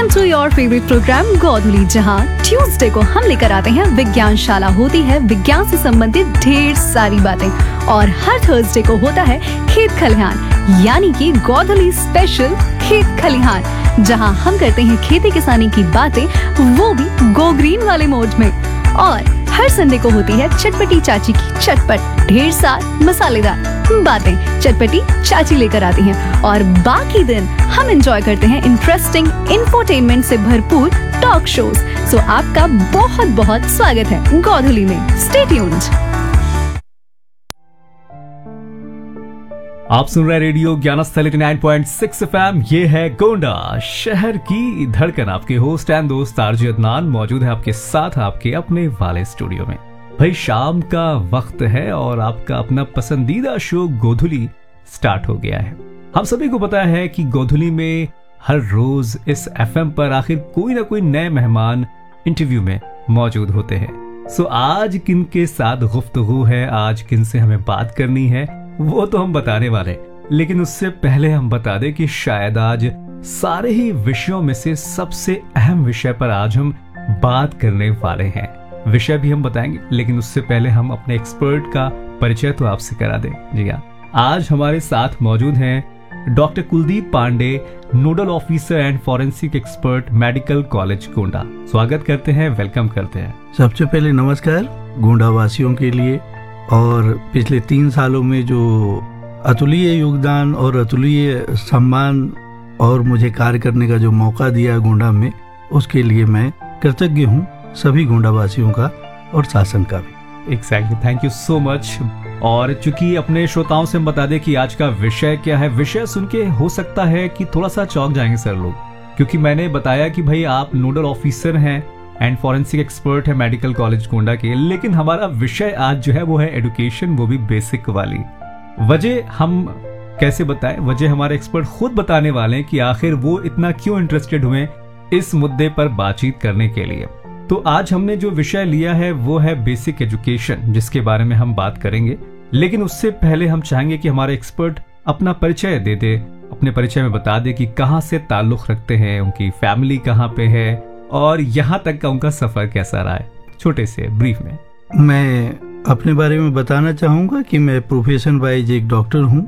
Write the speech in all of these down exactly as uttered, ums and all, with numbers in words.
Welcome to your favourite programme गोधुली, जहां Tuesday को हम लेकर आते हैं विज्ञानशाला। होती है विज्ञान से संबंधित ढेर सारी बातें, और हर थर्सडे को होता है खेत खलिहान, यानी कि गोधुली स्पेशल खेत खलिहान, जहां हम करते हैं खेती किसानी की बातें, वो भी गो ग्रीन वाले मोड में। और हर संडे को होती है चटपटी चाची की चटपट ढेर सार मसालेदार बातें, चटपटी चाची लेकर आती हैं। और बाकी दिन हम एंजॉय करते हैं इंटरेस्टिंग इंफोटेनमेंट से भरपूर टॉक शोज। सो आपका बहुत बहुत स्वागत है गोधुली में। Stay tuned. आप सुन रहे रेडियो ज्ञानस्थल नवासी पॉइंट सिक्स एफएम। ये है गोंडा शहर की धड़कन। आपके होस्ट एंड दोस्त आरजे अदनान मौजूद है आपके साथ, आपके अपने वाले स्टूडियो में। भाई शाम का वक्त है और आपका अपना पसंदीदा शो गोधुली स्टार्ट हो गया है। हम सभी को पता है कि गोधुली में हर रोज इस एफएम पर आखिर कोई ना कोई नए मेहमान इंटरव्यू में मौजूद होते हैं। सो आज किन के साथ गुफ्तगू है, आज किन से हमें बात करनी है, वो तो हम बताने वाले, लेकिन उससे पहले हम बता दें कि शायद आज सारे ही विषयों में से सबसे अहम विषय पर आज हम बात करने वाले हैं। विषय भी हम बताएंगे, लेकिन उससे पहले हम अपने एक्सपर्ट का परिचय तो आपसे करा दें। जी हाँ, आज हमारे साथ मौजूद हैं doctor Kuldeep Pandey, nodal officer and forensic expert, medical college Gonda. स्वागत करते हैं, वेलकम करते हैं। सबसे पहले नमस्कार गोंडा वासियों के लिए। और पिछले तीन सालों में जो अतुल्य योगदान और अतुल्य सम्मान और मुझे कार्य करने का जो मौका दिया गोंडा में, उसके लिए मैं कृतज्ञ हूँ सभी गोंडा वासियों का और शासन का भी। Exactly, thank you so much. और चूंकि अपने श्रोताओं से हम बता दें कि आज का विषय क्या है। विषय सुन के हो सकता है कि थोड़ा सा चौंक जाएंगे सर लोग, क्योंकि मैंने बताया कि भाई आप नोडल ऑफिसर हैं एंड फॉरेंसिक एक्सपर्ट है मेडिकल कॉलेज गोंडा के, लेकिन हमारा विषय आज जो है वो है एजुकेशन, वो भी बेसिक वाली। वजह हम कैसे बताएं, वजह हमारे एक्सपर्ट खुद बताने वाले हैं कि आखिर वो इतना क्यों इंटरेस्टेड हुए इस मुद्दे पर बातचीत करने के लिए। तो आज हमने जो विषय लिया है वो है बेसिक एजुकेशन, जिसके बारे में हम बात करेंगे। लेकिन उससे पहले हम चाहेंगे कि हमारे एक्सपर्ट अपना परिचय दे दे, अपने परिचय में बता दे कि कहाँ से ताल्लुक रखते हैं, उनकी फैमिली कहाँ पे है और यहाँ तक का उनका सफर कैसा रहा है, छोटे से ब्रीफ में। मैं अपने बारे में बताना चाहूँगा कि मैं प्रोफेशन वाइज एक डॉक्टर हूँ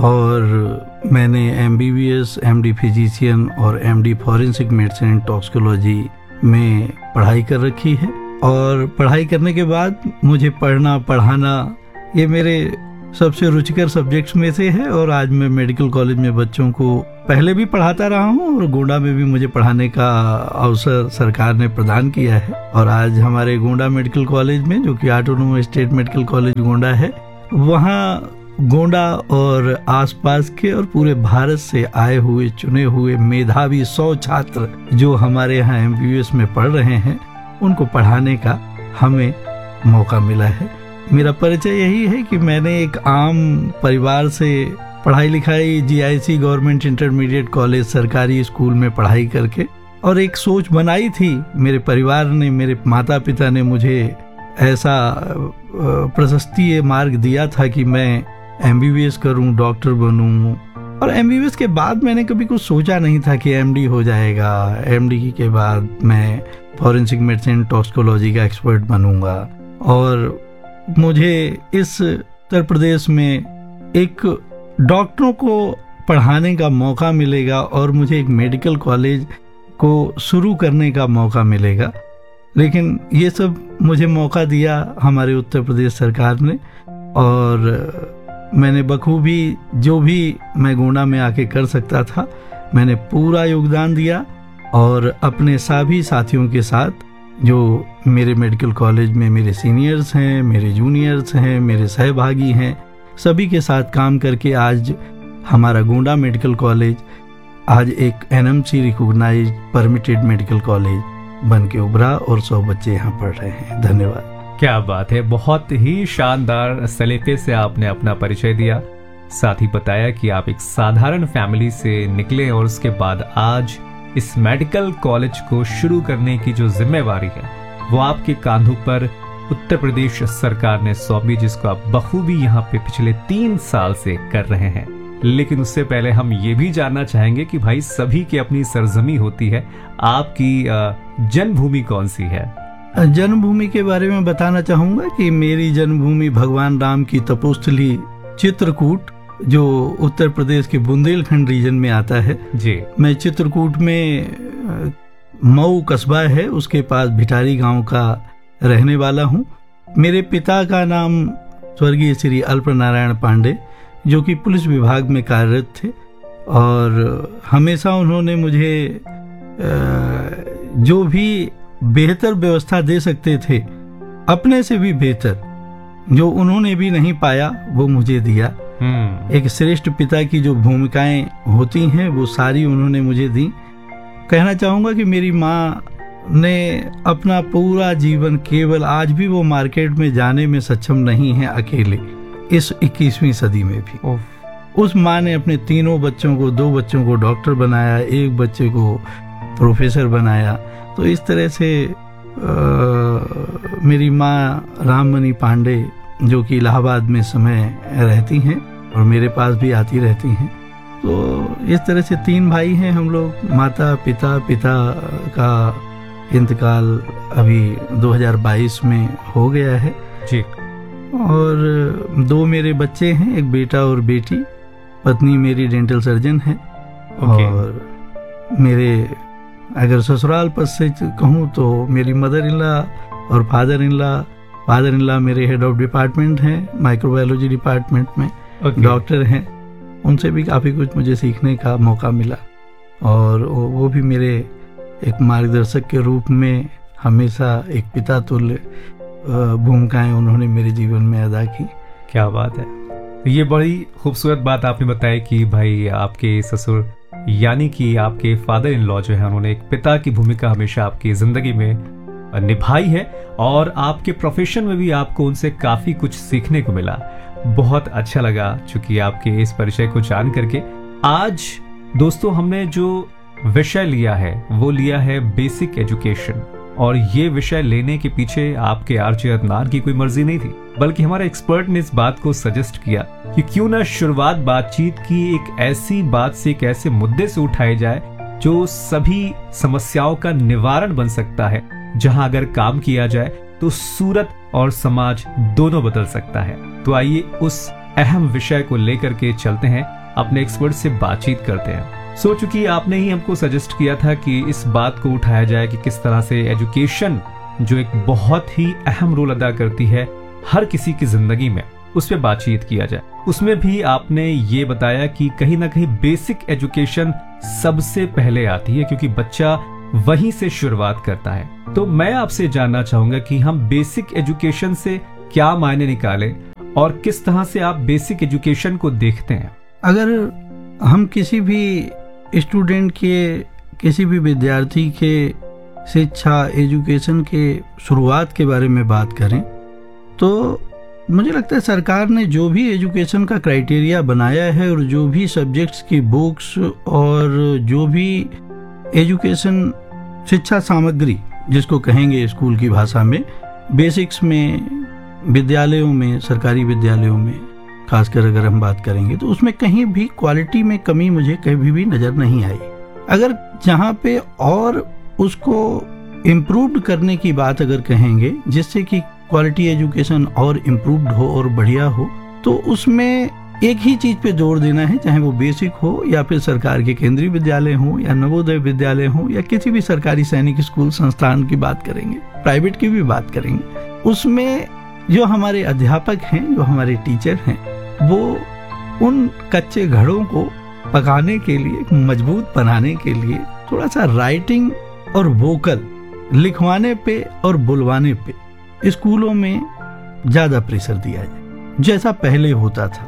और मैंने एमबीबीएस, एमडी फिजिशियन और MD forensic medicine and toxicology में पढ़ाई कर रखी है। और पढ़ाई करने के बाद मुझे पढ़ना पढ़ाना ये मेरे सबसे रुचिकर सब्जेक्ट्स में से है। और आज मैं मेडिकल कॉलेज में बच्चों को पहले भी पढ़ाता रहा हूँ और गोंडा में भी मुझे पढ़ाने का अवसर सरकार ने प्रदान किया है। और आज हमारे गोंडा मेडिकल कॉलेज में, जो कि autonomous state medical college Gonda है, वहाँ गोंडा और आसपास के और पूरे भारत से आए हुए चुने हुए मेधावी सौ छात्र जो हमारे यहाँ एमबीबीएस में पढ़ रहे हैं, उनको पढ़ाने का हमें मौका मिला है। मेरा परिचय यही है कि मैंने एक आम परिवार से पढ़ाई लिखाई जीआईसी गवर्नमेंट इंटरमीडिएट कॉलेज सरकारी स्कूल में पढ़ाई करके, और एक सोच बनाई थी मेरे परिवार ने, मेरे माता पिता ने मुझे ऐसा प्रशस्तीय मार्ग दिया था कि मैं एमबीबीएस करूं, डॉक्टर बनूं। और एमबीबीएस के बाद मैंने कभी कुछ सोचा नहीं था कि एमडी हो जाएगा, एमडी के बाद मैं फॉरेंसिक मेडिसिन टॉक्सिकोलॉजी का एक्सपर्ट बनूंगा। और मुझे इस उत्तर प्रदेश में एक डॉक्टरों को पढ़ाने का मौका मिलेगा और मुझे एक मेडिकल कॉलेज को शुरू करने का मौका मिलेगा। लेकिन ये सब मुझे मौका दिया हमारे उत्तर प्रदेश सरकार ने, और मैंने बखूबी जो भी मैं गोंडा में आके कर सकता था मैंने पूरा योगदान दिया। और अपने सभी साथियों के साथ, जो मेरे मेडिकल कॉलेज में मेरे सीनियर्स हैं, मेरे जूनियर्स हैं, मेरे सहभागी हैं, सभी के साथ काम करके आज हमारा गोंडा मेडिकल कॉलेज आज एक NMC recognised permitted medical college बन के उभरा और सौ बच्चे यहाँ पढ़ रहे हैं। धन्यवाद। क्या बात है, बहुत ही शानदार सलीके से आपने अपना परिचय दिया, साथ ही बताया कि आप एक साधारण फैमिली से निकले और उसके बाद आज इस मेडिकल कॉलेज को शुरू करने की जो जिम्मेवारी है वो आपके कांधों पर उत्तर प्रदेश सरकार ने सौंपी, जिसको आप बखूबी यहाँ पे पिछले तीन साल से कर रहे हैं। लेकिन उससे पहले हम ये भी जानना चाहेंगे कि भाई सभी की अपनी सरजमी होती है, आपकी जन्मभूमि कौन सी है? जन्मभूमि के बारे में बताना चाहूंगा कि मेरी जन्मभूमि भगवान राम की तपोस्थली चित्रकूट, जो उत्तर प्रदेश के बुंदेलखंड रीजन में आता है जी। मैं चित्रकूट में मऊ कस्बा है उसके पास भिटारी गांव का रहने वाला हूं। मेरे पिता का नाम स्वर्गीय श्री अल्प नारायण पांडे, जो कि पुलिस विभाग में कार्यरत थे, और हमेशा उन्होंने मुझे जो भी बेहतर व्यवस्था दे सकते थे, अपने से भी बेहतर, जो उन्होंने भी नहीं पाया वो मुझे दिया। एक श्रेष्ठ पिता की जो भूमिकाएं होती हैं वो सारी उन्होंने मुझे दी। कहना चाहूंगा कि मेरी माँ ने अपना पूरा जीवन, केवल आज भी वो मार्केट में जाने में सक्षम नहीं है अकेले, इस इक्कीसवीं सदी में भी। उस माँ ने अपने तीनों बच्चों को, दो बच्चों को डॉक्टर बनाया, एक बच्चे को प्रोफेसर बनाया। तो इस तरह से आ, मेरी माँ राममणि पांडे, जो कि इलाहाबाद में समय रहती हैं और मेरे पास भी आती रहती हैं। तो इस तरह से तीन भाई हैं हम लोग। माता पिता पिता का इंतकाल अभी दो हज़ार बाईस में हो गया है जी। और दो मेरे बच्चे हैं, एक बेटा और बेटी। पत्नी मेरी डेंटल सर्जन है। और मेरे अगर ससुराल पद से कहूँ तो मेरी मदर इन लॉ और father in law father in law मेरे हेड ऑफ डिपार्टमेंट हैं, माइक्रोबायोलॉजी डिपार्टमेंट में okay. डॉक्टर हैं। उनसे भी काफ़ी कुछ मुझे सीखने का मौका मिला, और वो भी मेरे एक मार्गदर्शक के रूप में हमेशा एक पिता तुल्य भूमिकाएं उन्होंने मेरे जीवन में अदा की। क्या बात है। ये बड़ी खूबसूरत बात आपने बताई कि भाई आपके ससुर यानी कि आपके फादर इन लॉ जो है, उन्होंने एक पिता की भूमिका हमेशा आपकी जिंदगी में निभाई है, और आपके प्रोफेशन में भी आपको उनसे काफी कुछ सीखने को मिला। बहुत अच्छा लगा चूंकि आपके इस परिचय को जान करके। आज दोस्तों हमने जो विषय लिया है वो लिया है बेसिक एजुकेशन, और ये विषय लेने के पीछे आपके आरजे अदनान की कोई मर्जी नहीं थी, बल्कि हमारे एक्सपर्ट ने इस बात को सजेस्ट किया कि क्यों ना शुरुआत बातचीत की एक ऐसी बात से, एक ऐसे मुद्दे से उठाई जाए जो सभी समस्याओं का निवारण बन सकता है, जहां अगर काम किया जाए तो सूरत और समाज दोनों बदल सकता है। तो आइए उस अहम विषय को लेकर के चलते हैं, अपने एक्सपर्ट से बातचीत करते हैं। सो चूंकि आपने ही हमको सजेस्ट किया था कि इस बात को उठाया जाए कि किस तरह से एजुकेशन, जो एक बहुत ही अहम रोल अदा करती है हर किसी की जिंदगी में, उस पर बातचीत किया जाए। उसमें भी आपने ये बताया कि कहीं ना कहीं बेसिक एजुकेशन सबसे पहले आती है, क्योंकि बच्चा वहीं से शुरुआत करता है। तो मैं आपसे जानना चाहूंगा कि हम बेसिक एजुकेशन से क्या मायने निकालें और किस तरह से आप बेसिक एजुकेशन को देखते हैं। अगर हम किसी भी स्टूडेंट के, किसी भी विद्यार्थी के शिक्षा, एजुकेशन के शुरुआत के बारे में बात करें तो मुझे लगता है सरकार ने जो भी एजुकेशन का क्राइटेरिया बनाया है और जो भी सब्जेक्ट्स की बुक्स और जो भी एजुकेशन शिक्षा सामग्री जिसको कहेंगे स्कूल की भाषा में, बेसिक्स में विद्यालयों में, सरकारी विद्यालयों में खासकर अगर हम बात करेंगे तो उसमें कहीं भी क्वालिटी में कमी मुझे कभी भी नजर नहीं आई। अगर जहाँ पे और उसको इम्प्रूव्ड करने की बात अगर कहेंगे, जिससे कि क्वालिटी एजुकेशन और इम्प्रूव्ड हो और बढ़िया हो, तो उसमें एक ही चीज पे जोर देना है, चाहे वो बेसिक हो या फिर सरकार के केंद्रीय विद्यालय हो या नवोदय विद्यालय हो या किसी भी सरकारी सैनिक स्कूल संस्थान की बात करेंगे, प्राइवेट की भी बात करेंगे, उसमें जो हमारे अध्यापक हैं, जो हमारे टीचर हैं, वो उन कच्चे घड़ों को पकाने के लिए, मजबूत बनाने के लिए थोड़ा सा राइटिंग और वोकल, लिखवाने पे और बुलवाने पे स्कूलों में ज्यादा प्रेशर दिया जाए, जैसा पहले होता था।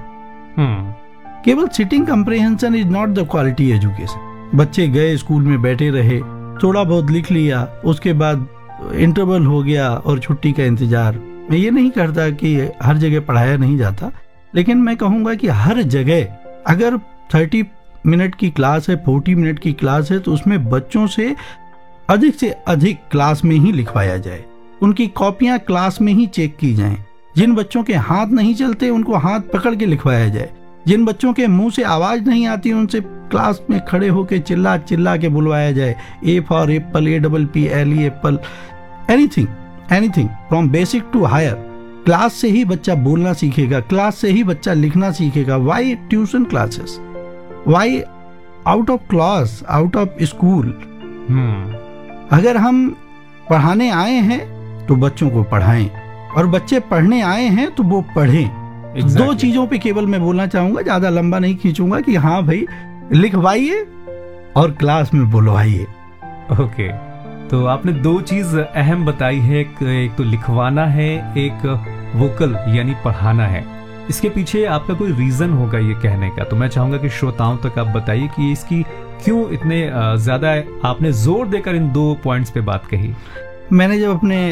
hmm. केवल sitting कम्प्रिहेंशन is not the quality education. बच्चे गए स्कूल में बैठे रहे, थोड़ा बहुत लिख लिया, उसके बाद इंटरवल हो गया और छुट्टी का इंतजार। मैं ये नहीं करता कि हर जगह पढ़ाया नहीं जाता, लेकिन मैं कहूंगा कि हर जगह अगर तीस मिनट की क्लास है, चालीस मिनट की क्लास है, तो उसमें बच्चों से अधिक से अधिक क्लास में ही लिखवाया जाए, उनकी कॉपियां क्लास में ही चेक की जाएं। जिन बच्चों के हाथ नहीं चलते उनको हाथ पकड़ के लिखवाया जाए, जिन बच्चों के मुंह से आवाज नहीं आती उनसे क्लास में खड़े होकर चिल्ला चिल्ला के बुलवाया जाए, A for Apple, A double P L E Apple, anything anything from basic to hire. Class से ही बच्चा बोलना सीखेगा, क्लास से ही बच्चा लिखना सीखेगा। Y tuition classes, Y out of class, out of school. अगर हम पढ़ाने आए हैं तो बच्चों को पढ़ाएं, और बच्चे पढ़ने आए हैं तो वो पढ़ें। exactly. दो चीजों पे केवल मैं बोलना चाहूंगा, ज्यादा लंबा नहीं खींचूंगा, कि हाँ भाई लिखवाइए और क्लास में बुलवाइए। Okay okay. तो आपने दो चीज अहम बताई है, एक, एक तो लिखवाना है, एक वोकल यानी पढ़ाना है। इसके पीछे आपका कोई रीजन होगा ये कहने का, तो मैं चाहूंगा कि श्रोताओं तक आप बताइए कि इसकी क्यों इतने ज्यादा आपने जोर देकर इन दो पॉइंट्स पे बात कही। मैंने जब अपने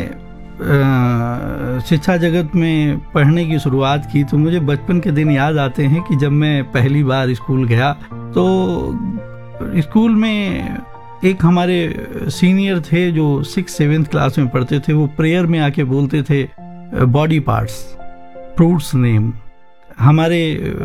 शिक्षा जगत में पढ़ने की शुरुआत की तो मुझे बचपन के दिन याद आते हैं कि जब मैं पहली बार स्कूल गया तो स्कूल में एक हमारे सीनियर थे जो सिक्स सेवेंथ क्लास में पढ़ते थे। वो प्रेयर में आके बोलते थे बॉडी पार्ट्स, फ्रूट्स नेम, हमारे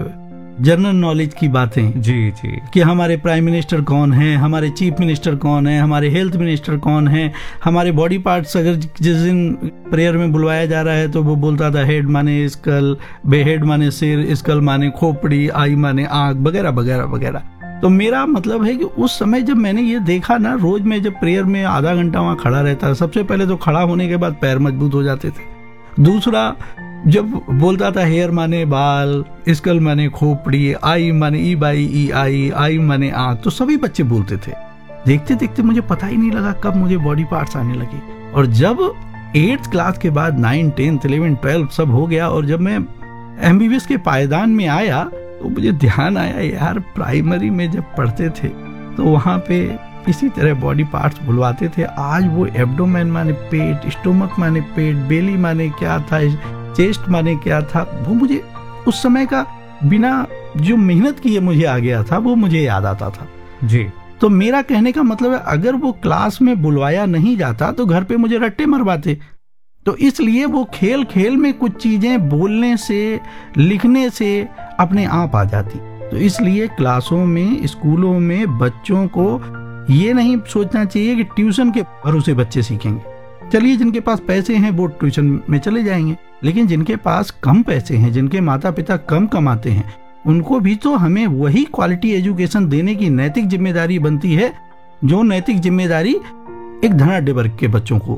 जनरल नॉलेज की बातें, जी जी, कि हमारे प्राइम मिनिस्टर कौन है, हमारे चीफ मिनिस्टर कौन है, हमारे हेल्थ मिनिस्टर कौन है, हमारे बॉडी पार्ट्स। अगर जिस दिन प्रेयर में बुलवाया जा रहा है तो वो बोलता था हेड माने स्कल, बेहेड माने सिर, स्कल माने खोपड़ी, आई माने आंख, वगैरह वगैरह वगैरह। तो मेरा मतलब है कि उस समय जब मैंने ये देखा ना, रोज मैं जब प्रेयर में आधा घंटा वहां खड़ा रहता, सबसे पहले तो खड़ा होने के बाद पैर मजबूत हो जाते थे। दूसरा, जब बोलता था हेयर माने बाल, स्कल माने खोपड़ी, आई माने ई बाई ई आई, आई माने आंख, तो सभी बच्चे बोलते थे। देखते देखते मुझे पता ही नहीं लगा कब मुझे बॉडी पार्ट्स आने लगे। और जब एट्थ क्लास के बाद नाइन, टेंथ, इलेवन, ट्वेल्थ सब हो गया, और जब मैं एमबीबीएस के पायदान में आया तो मुझे ध्यान आया, यार प्राइमरी में जब पढ़ते थे तो वहां पे इसी तरह बॉडी पार्ट्स बुलवाते थे। आज वो एब्डोमेन माने पेट, स्टोमक माने पेट, बेली माने क्या था, चेस्ट माने क्या था, वो मुझे उस समय का बिना जो मेहनत किए मुझे आ गया था, वो मुझे याद आता था जी। तो मेरा कहने का मतलब है, अगर वो क्लास में बुलवाया नहीं जाता तो घर पे मुझे रट्टे मरवाते। तो इसलिए वो खेल खेल में कुछ चीजें बोलने से, लिखने से अपने आप आ जाती। तो इसलिए क्लासों में, स्कूलों में बच्चों को ये नहीं सोचना चाहिए कि ट्यूशन के भरोसे बच्चे सीखेंगे। चलिए, जिनके पास पैसे हैं वो ट्यूशन में चले जाएंगे, लेकिन जिनके पास कम पैसे हैं, जिनके माता पिता कम कमाते हैं, उनको भी तो हमें वही क्वालिटी एजुकेशन देने की नैतिक जिम्मेदारी बनती है जो नैतिक जिम्मेदारी एक धनाढ्य वर्ग के बच्चों को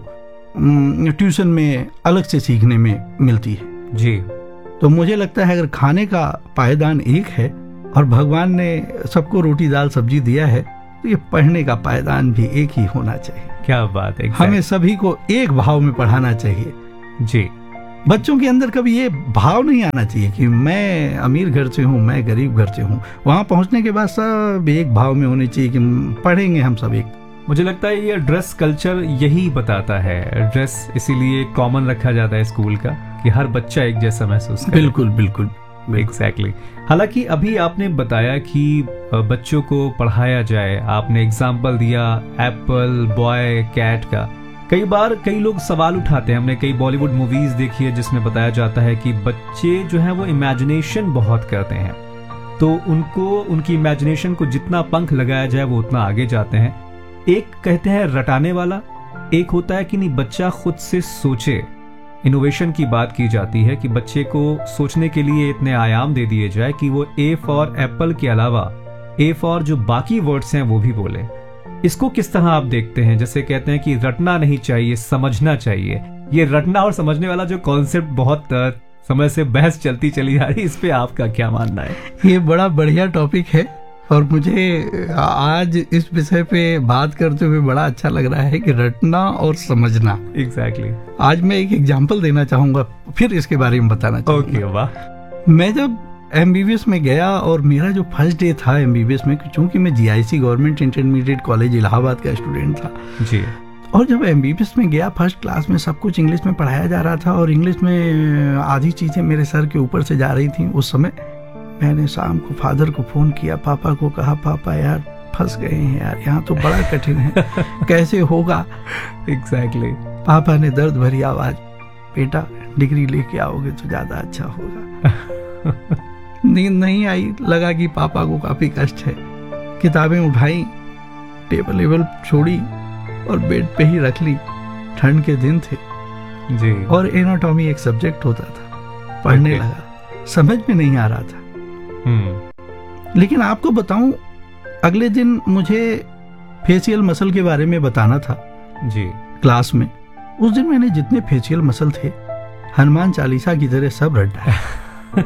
ट्यूशन में अलग से सीखने में मिलती है जी। तो मुझे लगता है अगर खाने का पायदान एक है और भगवान ने सबको रोटी दाल सब्जी दिया है, तो ये पढ़ने का पायदान भी एक ही होना चाहिए। क्या बात है, हमें सभी को एक भाव में पढ़ाना चाहिए जी। बच्चों के अंदर कभी ये भाव नहीं आना चाहिए कि मैं अमीर घर से हूँ, मैं गरीब घर से हूँ। वहां पहुंचने के बाद सब एक भाव में होने चाहिए कि पढ़ेंगे हम सब एक। मुझे लगता है ये ड्रेस कल्चर यही बताता है। ड्रेस इसीलिए कॉमन रखा जाता है स्कूल का कि हर बच्चा एक जैसा महसूस करे। बिल्कुल बिल्कुल एग्जैक्टली exactly. हालांकि अभी आपने बताया कि बच्चों को पढ़ाया जाए, आपने एग्जाम्पल दिया एप्पल, बॉय, कैट का। कई बार कई लोग सवाल उठाते हैं, हमने कई बॉलीवुड मूवीज देखी है जिसमें बताया जाता है कि बच्चे जो है वो इमेजिनेशन बहुत करते हैं, तो उनको उनकी इमेजिनेशन को जितना पंख लगाया जाए वो उतना आगे जाते हैं। एक कहते हैं रटाने वाला, एक होता है कि नहीं बच्चा खुद से सोचे। इनोवेशन की बात की जाती है कि बच्चे को सोचने के लिए इतने आयाम दे दिए जाए कि वो ए फॉर एप्पल के अलावा ए फॉर जो बाकी वर्ड्स हैं वो भी बोले। इसको किस तरह आप देखते हैं? जैसे कहते हैं कि रटना नहीं चाहिए, समझना चाहिए। ये रटना और समझने वाला जो कॉन्सेप्ट बहुत समय से बहस चलती चली आ रही, इस पे आपका क्या मानना है? ये बड़ा बढ़िया टॉपिक है और मुझे आज इस विषय पे बात करते हुए बड़ा अच्छा लग रहा है कि रटना और समझना। Exactly exactly. आज मैं एक एग्जांपल देना चाहूंगा, फिर इसके बारे में बताना चाहूंगा। ओके, वाह। मैं जब एमबीबीएस में गया और मेरा जो फर्स्ट डे था एमबीबीएस में, क्योंकि मैं GIC government intermediate college Allahabad का स्टूडेंट था जी, और जब एमबीबीएस में गया फर्स्ट क्लास में सब कुछ इंग्लिश में पढ़ाया जा रहा था और इंग्लिश में आधी चीजें मेरे सर के ऊपर से जा रही थी। उस समय मैंने शाम को फादर को फोन किया, पापा को कहा, पापा यार फंस गए हैं यार, यहाँ तो बड़ा कठिन है, कैसे होगा? Exactly exactly. पापा ने दर्द भरी आवाज, बेटा डिग्री लेके आओगे तो ज्यादा अच्छा होगा। नींद नहीं आई, लगा कि पापा को काफी कष्ट है। किताबें उठाई, टेबल लेवल छोड़ी और बेड पे ही रख ली। ठंड के दिन थे जी। और एनाटॉमी एक सब्जेक्ट होता था, पढ़ने Okay. लगा। समझ में नहीं आ रहा था। हम्म लेकिन आपको बताऊं, अगले दिन मुझे फेशियल मसल के बारे में बताना था जी। क्लास में। उस दिन मैंने जितने फेशियल मसल थे, हनुमान चालीसा की तरह सब रट डाले।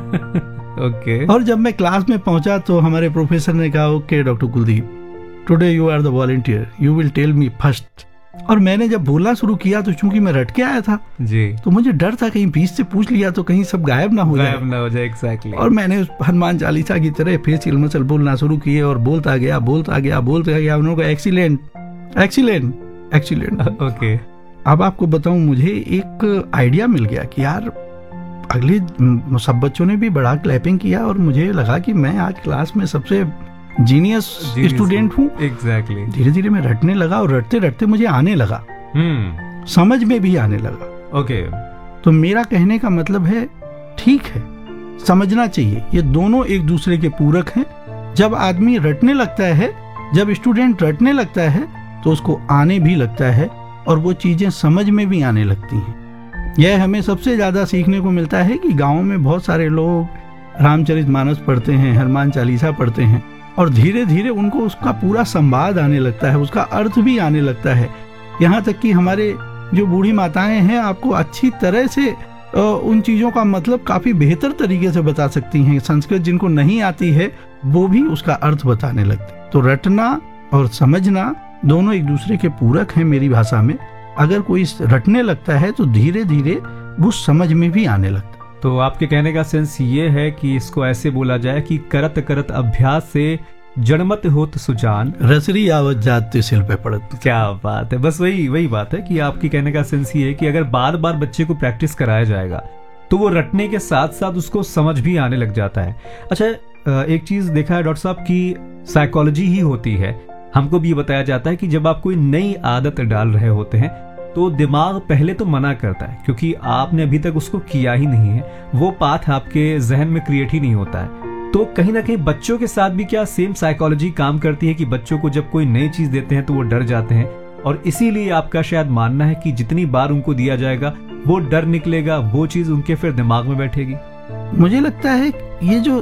ओके। और जब मैं क्लास में पहुंचा तो हमारे प्रोफेसर ने कहा, okay doctor Kuldeep, today you are the volunteer, you will tell me first. और मैंने जब बोलना शुरू किया तो चूंकि मैं रट के आया था जी, तो मुझे डर था कहीं बीच से पूछ लिया तो कहीं सब गायब ना हो जाए। गायब ना हो जाए। एग्जैक्टली। और मैंने उस हनुमान चालीसा की तरह फेशियल मसल बोलना शुरू किए और बोलता गया बोलता गया बोलता गया। उन्होंने कहा एक्सीलेंट एक्सीलेंट एक्सीलेंट। ओके। अब आपको बताऊं, मुझे एक आइडिया मिल गया कि यार अगले सब बच्चों ने भी बड़ा क्लैपिंग किया और मुझे लगा कि मैं आज क्लास में सबसे जीनियस स्टूडेंट हूँ। एग्जैक्टली। धीरे धीरे मैं रटने लगा और रटते रटते मुझे आने लगा, हम्म समझ में भी आने लगा। ओके। तो मेरा कहने का मतलब है, ठीक है, समझना चाहिए, ये दोनों एक दूसरे के पूरक हैं। जब आदमी रटने लगता है, जब स्टूडेंट रटने लगता है तो उसको आने भी लगता है और वो चीजें समझ में भी आने लगती हैं। यह हमें सबसे ज्यादा सीखने को मिलता है कि गाँव में बहुत सारे लोग रामचरितमानस पढ़ते हैं, हनुमान चालीसा पढ़ते हैं और धीरे धीरे उनको उसका पूरा संवाद आने लगता है, उसका अर्थ भी आने लगता है। यहाँ तक कि हमारे जो बूढ़ी माताएं हैं आपको अच्छी तरह से उन चीज़ों का मतलब काफ़ी बेहतर तरीके से बता सकती हैं। संस्कृत जिनको नहीं आती है वो भी उसका अर्थ बताने लगते। तो रटना और समझना दोनों एक दूसरे के पूरक हैं मेरी भाषा में। अगर कोई रटने लगता है तो धीरे धीरे वो समझ में भी आने लगता है। तो आपके कहने का सेंस ये है कि इसको ऐसे बोला जाए कि करत करत अभ्यास से जड़मत होत सुजान, रसरी आवत जाते सिल पे पड़त। क्या बात है। बस वही वही बात है कि आपकी कहने का सेंस ये है कि अगर बार बार बच्चे को प्रैक्टिस कराया जाएगा तो वो रटने के साथ साथ उसको समझ भी आने लग जाता है। अच्छा, एक चीज देखा है डॉक्टर साहब की साइकोलॉजी ही होती है। हमको भी बताया जाता है कि जब आप कोई नई आदत डाल रहे होते हैं तो दिमाग पहले तो मना करता है, क्योंकि आपने अभी तक उसको किया ही नहीं है, वो पाथ आपके जहन में क्रिएट ही नहीं होता है। तो कहीं ना कहीं बच्चों के साथ भी क्या सेम साइकोलॉजी काम करती है कि बच्चों को जब कोई नई चीज देते हैं तो वो डर जाते हैं, और इसीलिए आपका शायद मानना है कि जितनी बार उनको दिया जाएगा वो डर निकलेगा, वो चीज उनके फिर दिमाग में बैठेगी। मुझे लगता है ये जो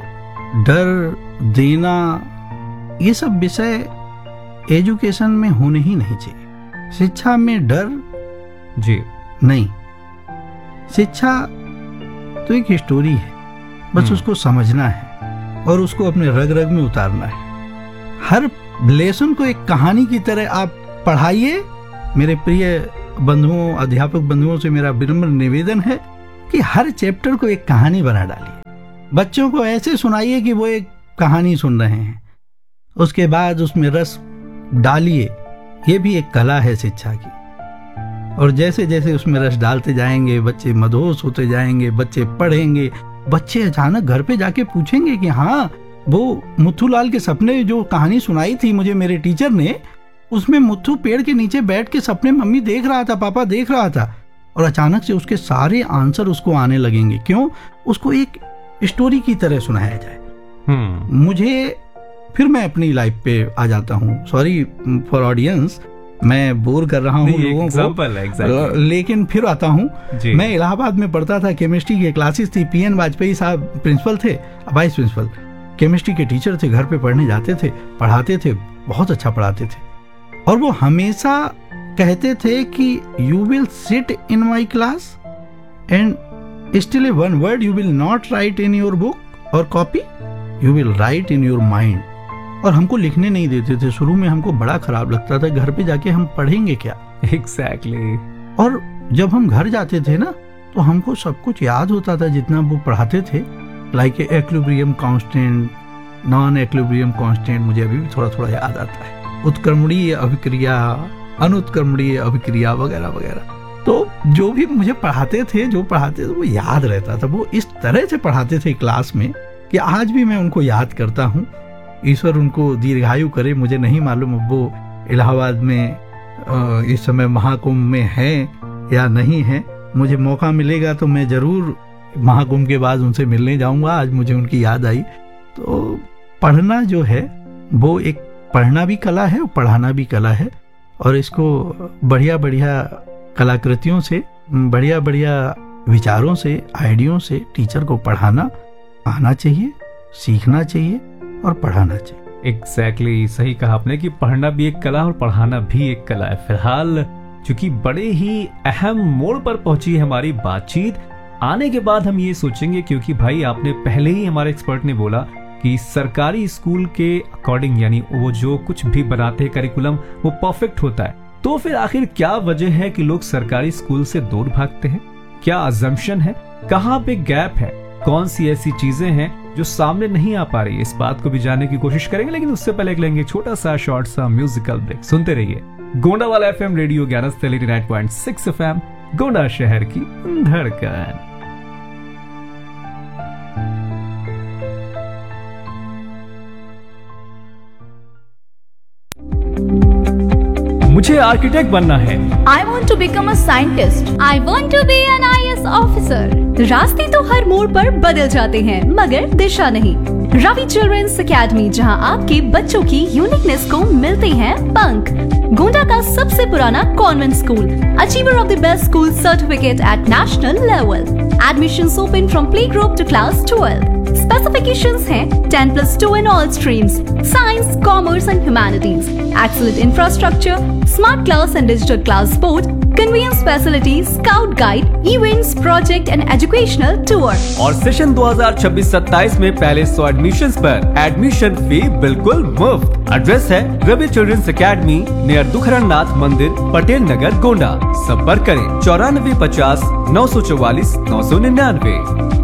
डर देना, ये सब विषय एजुकेशन में होने ही नहीं चाहिए। शिक्षा में डर जी नहीं, शिक्षा तो एक हिस्टोरी है, बस उसको समझना है और उसको अपने रग रग में उतारना है। हर लेसन को एक कहानी की तरह आप पढ़ाइए। मेरे प्रिय बंधुओं, अध्यापक बंधुओं से मेरा विनम्र निवेदन है कि हर चैप्टर को एक कहानी बना डालिए। बच्चों को ऐसे सुनाइए कि वो एक कहानी सुन रहे हैं, उसके बाद उसमें रस डालिए। ये भी एक कला है शिक्षा की। और जैसे जैसे उसमें रस डालते जाएंगे बच्चे मदहोश होते जाएंगे, बच्चे पढ़ेंगे, बच्चे अचानक घर पे जाके पूछेंगे कि हाँ, वो मुथुलाल के सपने जो कहानी सुनाई थी मुझे मेरे टीचर ने, उसमें मुथु पेड़ के नीचे बैठ के सपने मम्मी देख रहा था, पापा देख रहा था। और अचानक से उसके सारे आंसर उसको आने लगेंगे। क्यों? उसको एक स्टोरी की तरह सुनाया जाए। hmm. मुझे फिर मैं अपनी लाइफ पे आ जाता हूँ, सॉरी फॉर ऑडियंस, मैं बोर कर रहा हूँ लोगों example, को exactly. लेकिन फिर आता हूँ। मैं इलाहाबाद में पढ़ता था, केमिस्ट्री की क्लासेस थी, पी एन वाजपेयी साहब प्रिंसिपल थे, वाइस प्रिंसिपल, केमिस्ट्री के टीचर थे, घर पे पढ़ने जाते थे, पढ़ाते थे, बहुत अच्छा पढ़ाते थे। और वो हमेशा कहते थे कि you will sit in my class and still a one word you will not right in your book और copy, you will write in your mind. और हमको लिखने नहीं देते थे। शुरू में हमको बड़ा खराब लगता था, घर पे जाके हम पढ़ेंगे क्या। Exactly exactly. और जब हम घर जाते थे ना तो हमको सब कुछ याद होता था जितना वो पढ़ाते थे, like equilibrium constant, non equilibrium constant, मुझे अभी भी थोड़ा थोड़ा याद आता है, उत्क्रमणीय अभिक्रिया, अनुत्क्रमणीय अभिक्रिया वगैरह वगैरह। तो जो भी मुझे पढ़ाते थे, जो पढ़ाते थे वो याद रहता था। वो इस तरह से पढ़ाते थे क्लास में कि आज भी मैं उनको याद करता हूँ। ईश्वर उनको दीर्घायु करे। मुझे नहीं मालूम वो इलाहाबाद में इस समय महाकुंभ में है या नहीं है। मुझे मौका मिलेगा तो मैं जरूर महाकुंभ के बाद उनसे मिलने जाऊंगा, आज मुझे उनकी याद आई। तो पढ़ना जो है वो एक, पढ़ना भी कला है और पढ़ाना भी कला है, और इसको बढ़िया बढ़िया कलाकृतियों से, बढ़िया बढ़िया विचारों से, आइडियों से टीचर को पढ़ाना आना चाहिए, सीखना चाहिए और पढ़ाना चाहिए। एग्जैक्टली exactly, सही कहा आपने कि पढ़ना भी एक कला और पढ़ाना भी एक कला है। फिलहाल चूंकि बड़े ही अहम मोड़ पर पहुंची है हमारी बातचीत, आने के बाद हम ये सोचेंगे, क्योंकि भाई आपने पहले ही हमारे एक्सपर्ट ने बोला कि सरकारी स्कूल के अकॉर्डिंग, यानी वो जो कुछ भी बनाते हैं करिकुलम वो परफेक्ट होता है। तो फिर आखिर क्या वजह है कि लोग सरकारी स्कूल से दूर भागते हैं? क्या अजम्पशन है? कहाँ पे गैप है? कौन सी ऐसी चीजें हैं जो सामने नहीं आ पा रही है? इस बात को भी जानने की कोशिश करेंगे, लेकिन उससे पहले लेंगे छोटा सा शॉर्ट सा म्यूजिकल ब्रेक। सुनते रहिए गोंडा वाला एफएम रेडियो ग्यारह सौ नब्बे पॉइंट छह एफएम, गोंडा शहर की धड़कन। मुझे आर्किटेक्ट बनना है। I want to become a scientist. I want to be an I A S officer. रास्ते तो हर मोड़ पर बदल जाते हैं, मगर दिशा नहीं। रवि चिल्ड्रंस एकेडमी, जहां आपके बच्चों की यूनिकनेस को मिलते हैं पंख। गोंडा का सबसे पुराना convent school, achiever of the best school certificate eight national level. Admissions open from play group to class twelve. Specifications हैं ten plus to in all streams, science, commerce and humanities. Excellent infrastructure, smart class and digital class board, convenience facilities, scout guide, events, project and educational tour. और session दो हज़ार छब्बीस सत्ताईस में पहले सौ admissions पर एडमिशन फी बिल्कुल मुफ्त। एड्रेस है Ravi children's academy near Dukharan नाथ मंदिर, पटेल नगर, गोंडा। संपर्क करें चौरानवे पचास नौ सौ चौवालीस नौ सौ निन्यानवे।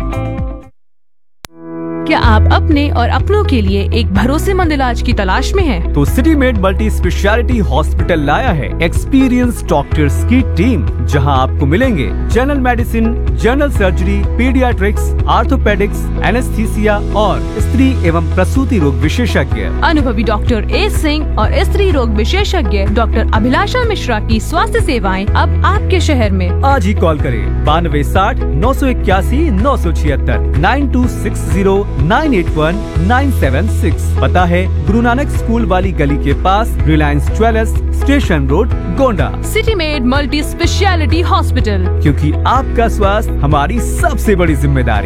क्या आप अपने और अपनों के लिए एक भरोसेमंद इलाज की तलाश में हैं? तो city made multi speciality hospital लाया है एक्सपीरियंस डॉक्टर्स की टीम, जहां आपको मिलेंगे general medicine, general surgery, paediatrics, orthopaedics, anaesthesia और स्त्री एवं प्रसूति रोग विशेषज्ञ। अनुभवी डॉक्टर ए सिंह और स्त्री रोग विशेषज्ञ डॉक्टर अभिलाषा मिश्रा की स्वास्थ्य सेवाएं अब आपके शहर में। आज ही कॉल करें बानवे साठ नौ सौ इक्यासी नौ सौ छिहत्तर nine to six zero nine eight one nine seven six. पता है गुरु नानक स्कूल वाली गली के पास, Reliance jewellers, station road, Gonda. City made multi speciality hospital, क्योंकि आपका स्वास्थ्य हमारी सबसे बड़ी जिम्मेदारी।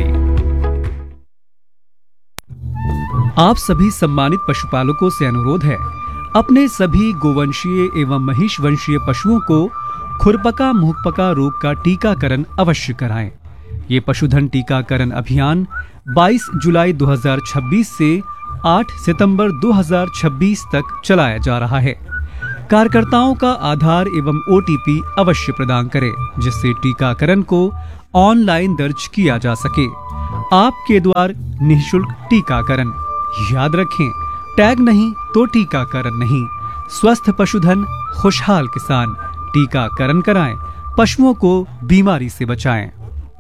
आप सभी सम्मानित पशुपालकों से अनुरोध है, अपने सभी गोवंशीय एवं महिष वंशीय पशुओं को खुरपका मुहपका रोग का टीकाकरण अवश्य कराएं। ये पशुधन टीकाकरण अभियान बाईस जुलाई दो हज़ार छब्बीस से आठ सितंबर दो हज़ार छब्बीस तक चलाया जा रहा है। कार्यकर्ताओं का आधार एवं ओ टी पी अवश्य प्रदान करें, जिससे टीकाकरण को ऑनलाइन दर्ज किया जा सके। आपके द्वार निःशुल्क टीकाकरण। याद रखें, टैग नहीं तो टीकाकरण नहीं। स्वस्थ पशुधन, खुशहाल किसान। टीकाकरण कराएं, पशुओं को बीमारी से बचाएं।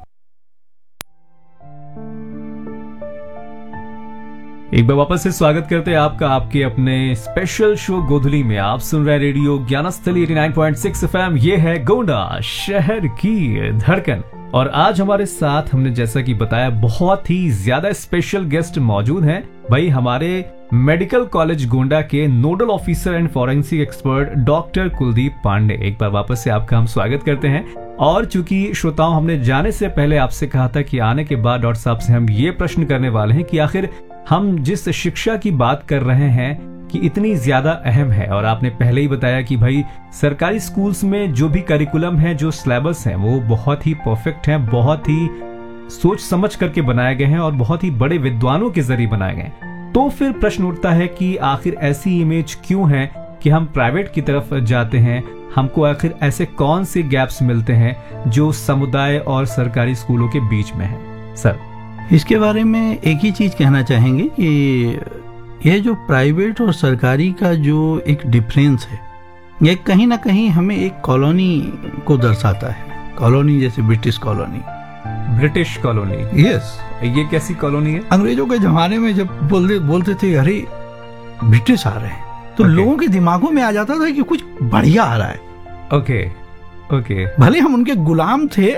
एक बार वापस से स्वागत करते हैं आपका आपके अपने स्पेशल शो गोधुली में। आप सुन रहे रेडियो ज्ञानस्थली नब्बे पॉइंट छह एफएम। ये है गोंडा शहर की धड़कन, और आज हमारे साथ हमने जैसा कि बताया बहुत ही ज्यादा स्पेशल गेस्ट मौजूद हैं। भाई हमारे मेडिकल कॉलेज गोंडा के nodal officer and forensic expert doctor Kuldeep Pandey. एक बार वापस से आपका हम स्वागत करते हैं। और चूंकि श्रोताओं, हमने जाने से पहले आपसे कहा था कि आने के बाद डॉक्टर साहब से हम ये प्रश्न करने वाले हैं कि आखिर हम जिस शिक्षा की बात कर रहे हैं कि इतनी ज्यादा अहम है, और आपने पहले ही बताया कि भाई सरकारी स्कूल्स में जो भी करिकुलम है, जो सिलेबस है, वो बहुत ही परफेक्ट है, बहुत ही सोच समझ करके बनाए गए हैं और बहुत ही बड़े विद्वानों के जरिए बनाए गए। तो फिर प्रश्न उठता है कि आखिर ऐसी इमेज क्यों है कि हम प्राइवेट की तरफ जाते हैं? हमको आखिर ऐसे कौन से गैप्स मिलते हैं जो समुदाय और सरकारी स्कूलों के बीच में है? सर, इसके बारे में एक ही चीज कहना चाहेंगे कि यह जो प्राइवेट और सरकारी का जो एक डिफरेंस है, ये कहीं ना कहीं हमें एक कॉलोनी को दर्शाता है। कॉलोनी जैसे British colony. British colony, yes. ये कैसी कॉलोनी है? अंग्रेजों के जमाने में जब बोलते बोलते थे अरे ब्रिटिश आ रहे हैं, तो okay. लोगों के दिमागों में आ जाता था कि कुछ बढ़िया आ रहा है। Okay okay. भले हम उनके गुलाम थे,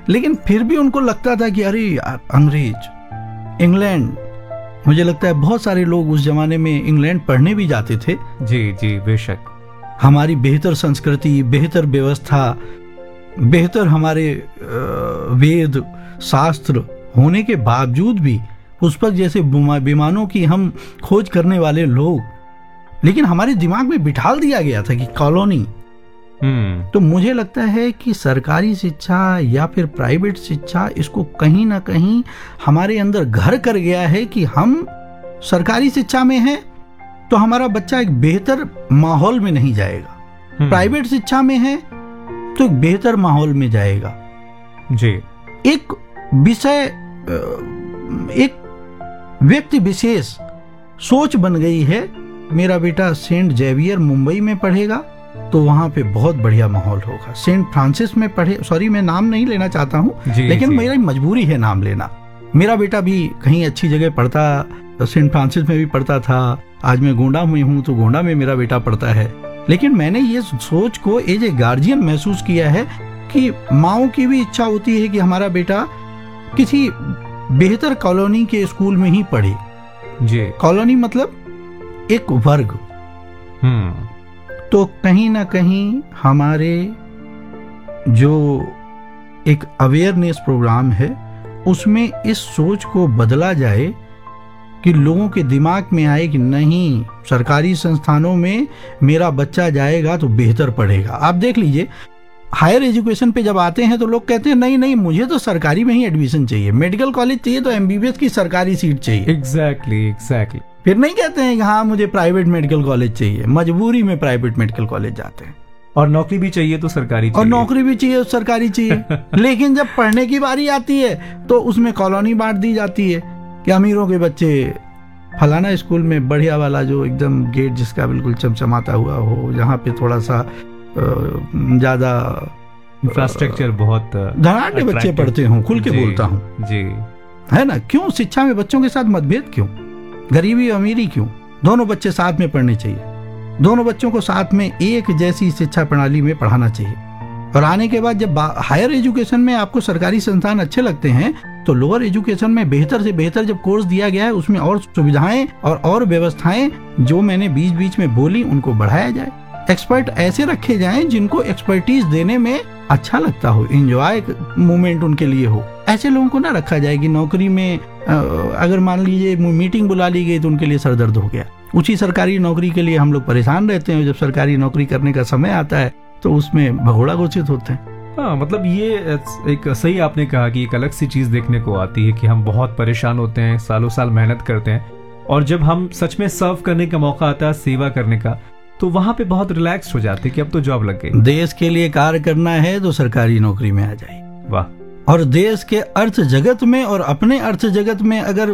लेकिन फिर भी उनको लगता था कि अरे यार अंग्रेज, इंग्लैंड, मुझे लगता है बहुत सारे लोग उस जमाने में इंग्लैंड पढ़ने भी जाते थे। जी जी बेशक। हमारी बेहतर संस्कृति, बेहतर व्यवस्था, बेहतर हमारे वेद शास्त्र होने के बावजूद भी पुष्पक जैसे विमानों की हम खोज करने वाले लोग, लेकिन हमारे दिमाग में बिठाल दिया गया था कि कॉलोनी। हम्म तो मुझे लगता है कि सरकारी शिक्षा या फिर प्राइवेट शिक्षा इसको कहीं ना कहीं हमारे अंदर घर कर गया है कि हम सरकारी शिक्षा में हैं तो हमारा बच्चा एक बेहतर माहौल में नहीं जाएगा, प्राइवेट शिक्षा में है तो एक बेहतर माहौल में जाएगा। जी। एक विषय, एक व्यक्ति विशेष सोच बन गई है, मेरा बेटा सेंट जेवियर मुंबई में पढ़ेगा तो वहां पे बहुत बढ़िया माहौल होगा, सेंट फ्रांसिस में पढ़े, सॉरी मैं नाम नहीं लेना चाहता हूं, लेकिन मेरी मजबूरी है नाम लेना। मेरा बेटा भी कहीं अच्छी जगह पढ़ता, सेंट फ्रांसिस में भी पढ़ता था, आज मैं गोंडा में हूं तो गोंडा में मेरा बेटा पढ़ता है। लेकिन मैंने ये सोच को एज ए गार्जियन महसूस किया है कि माओ की भी इच्छा होती है कि हमारा बेटा किसी बेहतर कॉलोनी के स्कूल में ही पढ़े। जी। कॉलोनी मतलब एक वर्ग। हम्म तो कहीं ना कहीं हमारे जो एक अवेयरनेस प्रोग्राम है उसमें इस सोच को बदला जाए कि लोगों के दिमाग में आए कि नहीं, सरकारी संस्थानों में मेरा बच्चा जाएगा तो बेहतर पढ़ेगा। आप देख लीजिए हायर एजुकेशन पे जब आते हैं तो लोग कहते हैं नहीं नहीं मुझे तो सरकारी में ही एडमिशन चाहिए, मेडिकल कॉलेज चाहिए तो एमबीबीएस की सरकारी सीट चाहिए। Exactly exactly. फिर नहीं कहते हैं कि हाँ मुझे प्राइवेट मेडिकल कॉलेज चाहिए, मजबूरी में प्राइवेट मेडिकल कॉलेज जाते हैं। और नौकरी भी चाहिए तो सरकारी चाहिए। और नौकरी भी चाहिए तो सरकारी चाहिए। लेकिन जब पढ़ने की बारी आती है तो उसमें कॉलोनी बांट दी जाती है कि अमीरों के बच्चे फलाना स्कूल में बढ़िया वाला जो एकदम गेट जिसका बिल्कुल चमचमाता हुआ हो, जहाँ पे थोड़ा सा ज्यादा इंफ्रास्ट्रक्चर बहुत धनाढ़ बच्चे पढ़ते हों, खुल के बोलता हूँ जी, है ना। क्यों शिक्षा में बच्चों के साथ मतभेद क्यों, गरीबी अमीरी क्यों? दोनों बच्चे साथ में पढ़ने चाहिए, दोनों बच्चों को साथ में एक जैसी शिक्षा प्रणाली में पढ़ाना चाहिए। और आने के बाद जब हायर एजुकेशन में आपको सरकारी संस्थान अच्छे लगते हैं तो लोअर एजुकेशन में बेहतर से बेहतर जब कोर्स दिया गया है उसमें और सुविधाएं और और व्यवस्थाएं जो मैंने बीच बीच में बोली उनको बढ़ाया जाए। एक्सपर्ट ऐसे रखे जाएं जिनको एक्सपर्टीज देने में अच्छा लगता हो, एंजॉय मोमेंट उनके लिए हो। ऐसे लोगों को ना रखा जाए कि नौकरी में अगर मान लीजिए मीटिंग बुला ली गई तो उनके लिए सरदर्द हो गया। उसी सरकारी नौकरी के लिए हम लोग परेशान रहते हैं, जब सरकारी नौकरी करने का समय आता है तो उसमें भगोड़ा घोषित होते हैं। हाँ, मतलब ये एक सही आपने कहा कि एक अलग सी चीज देखने को आती है कि हम बहुत परेशान होते हैं, सालों साल मेहनत करते हैं और जब हम सच में सर्व करने का मौका आता है, सेवा करने का, तो वहां पे बहुत रिलैक्स हो जाते हैं कि अब तो जॉब लग गई। देश के लिए कार्य करना है तो सरकारी नौकरी में आ जाए। वाह। और देश के अर्थ जगत में और अपने अर्थ जगत में अगर